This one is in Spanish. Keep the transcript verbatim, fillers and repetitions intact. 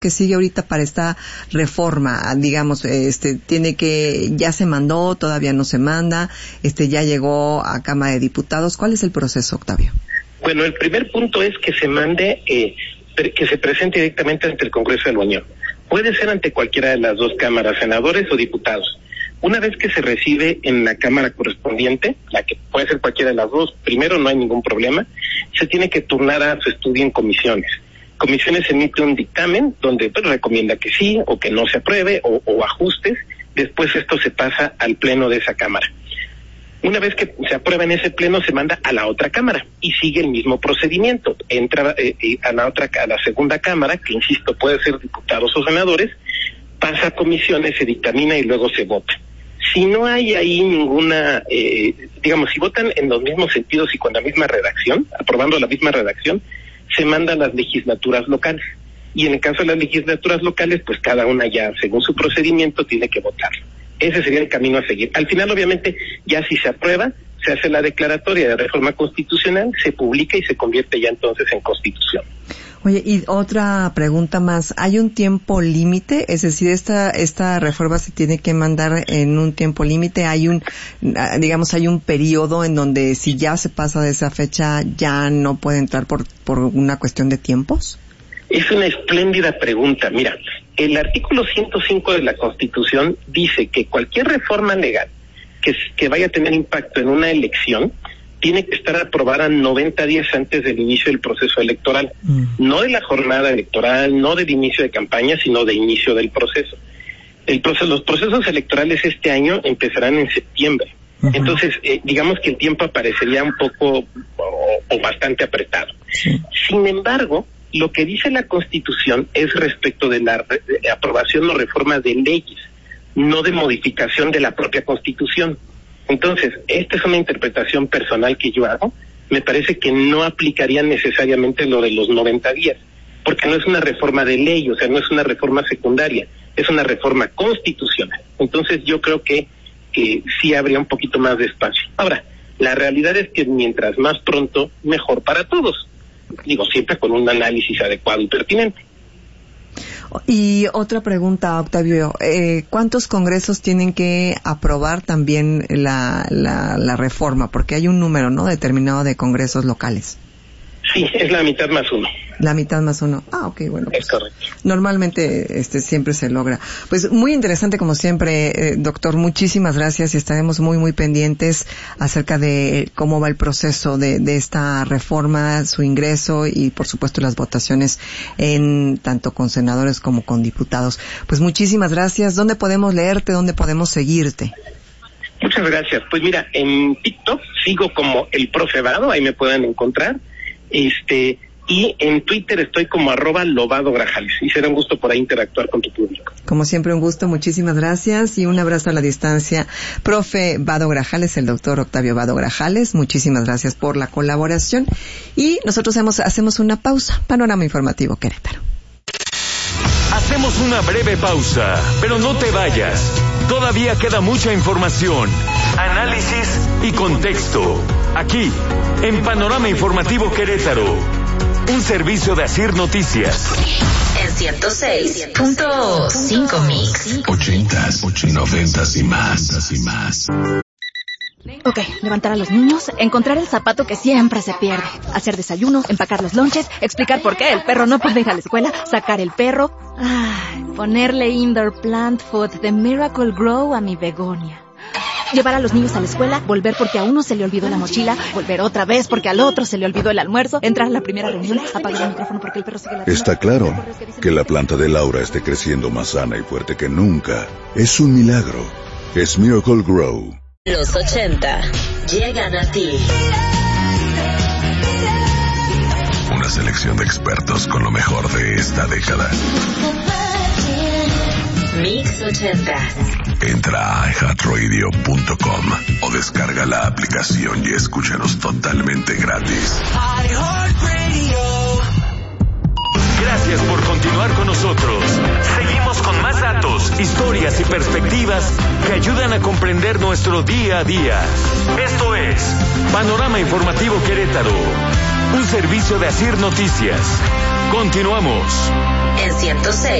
que sigue ahorita para esta reforma? Digamos, este, tiene que, ya se mandó, todavía no se manda, este, ya llegó a Cámara de Diputados. ¿Cuál es el proceso, Octavio? Bueno, el primer punto es que se mande, eh, que se presente directamente ante el Congreso de la Unión. Puede ser ante cualquiera de las dos cámaras, senadores o diputados. Una vez que se recibe en la cámara correspondiente, la que puede ser cualquiera de las dos, primero no hay ningún problema, se tiene que turnar a su estudio en comisiones. Comisiones emite un dictamen donde pues, recomienda que sí o que no se apruebe o, o ajustes. Después esto se pasa al pleno de esa cámara. Una vez que se aprueba en ese pleno se manda a la otra cámara y sigue el mismo procedimiento. Entra eh, eh, a la otra, a la segunda cámara, que insisto puede ser diputados o senadores, pasa a comisiones, se dictamina y luego se vota. Si no hay ahí ninguna, eh, digamos, si votan en los mismos sentidos y con la misma redacción, aprobando la misma redacción, se manda a las legislaturas locales. Y en el caso de las legislaturas locales, pues cada una ya, según su procedimiento, tiene que votar. Ese sería el camino a seguir. Al final, obviamente, ya si se aprueba, se hace la declaratoria de reforma constitucional, se publica y se convierte ya entonces en constitución. Oye, y otra pregunta más, ¿hay un tiempo límite? Es decir, esta esta reforma se tiene que mandar en un tiempo límite, hay un, digamos, hay un periodo en donde si ya se pasa de esa fecha ya no puede entrar por por una cuestión de tiempos. Es una espléndida pregunta. Mira, el artículo ciento cinco de la Constitución dice que cualquier reforma legal que, que vaya a tener impacto en una elección tiene que estar aprobada noventa días antes del inicio del proceso electoral. Mm. No de la jornada electoral, no del inicio de campaña, sino de inicio del proceso. El proceso los procesos electorales este año empezarán en septiembre. Uh-huh. Entonces, eh, digamos que el tiempo aparecería un poco o, o bastante apretado. Sí. Sin embargo, lo que dice la Constitución es respecto de la re- de aprobación o reforma de leyes, no de modificación de la propia Constitución. Entonces, esta es una interpretación personal que yo hago. Me parece que no aplicaría necesariamente lo de los noventa días, porque no es una reforma de ley, o sea, no es una reforma secundaria, es una reforma constitucional. Entonces, yo creo que, que sí habría un poquito más de espacio. Ahora, la realidad es que mientras más pronto, mejor para todos. Digo, siempre con un análisis adecuado y pertinente. Y otra pregunta, Octavio, eh, ¿cuántos congresos tienen que aprobar también la, la, la reforma? Porque hay un número, ¿no?, determinado de congresos locales. Sí, es la mitad más uno. La mitad más uno. Ah, ok, bueno. Pues, es correcto. Normalmente este siempre se logra. Pues muy interesante como siempre, eh, doctor. Muchísimas gracias y estaremos muy, muy pendientes acerca de cómo va el proceso de, de esta reforma, su ingreso y, por supuesto, las votaciones en tanto con senadores como con diputados. Pues muchísimas gracias. ¿Dónde podemos leerte? ¿Dónde podemos seguirte? Muchas gracias. Pues mira, en TikTok sigo como el profe Vado, ahí me pueden encontrar. Este... Y en Twitter estoy como arroba Lobado Grajales. Y será un gusto por ahí interactuar con tu público. Como siempre, un gusto. Muchísimas gracias. Y un abrazo a la distancia. Profe Vado Grajales, el doctor Octavio Vado Grajales. Muchísimas gracias por la colaboración. Y nosotros hacemos, hacemos una pausa. Panorama Informativo Querétaro. Hacemos una breve pausa, pero no te vayas. Todavía queda mucha información, análisis y contexto. Aquí, en Panorama Informativo Querétaro. Un servicio de Asir Noticias. En ciento seis punto cinco Mix. Ochentas, noventas y más, y más. Ok, levantar a los niños, encontrar el zapato que siempre se pierde, hacer desayuno, empacar los lonches, explicar por qué el perro no puede ir a la escuela, sacar el perro, ay, ponerle indoor plant food de Miracle Grow a mi begonia. Llevar a los niños a la escuela, volver porque a uno se le olvidó la mochila, volver otra vez porque al otro se le olvidó el almuerzo, entrar a la primera reunión, apagar el micrófono porque el perro sigue la... Está claro que la planta de Laura esté creciendo más sana y fuerte que nunca. Es un milagro. Es Miracle Grow. Los ochenta llegan a ti. Una selección de expertos con lo mejor de esta década. Mix ochenta. Entra a i heart radio punto com o descarga la aplicación y escúchanos totalmente gratis. Gracias por continuar con nosotros. Seguimos con más datos, historias y perspectivas que ayudan a comprender nuestro día a día. Esto es Panorama Informativo Querétaro, un servicio de Asir Noticias. Continuamos. en ciento seis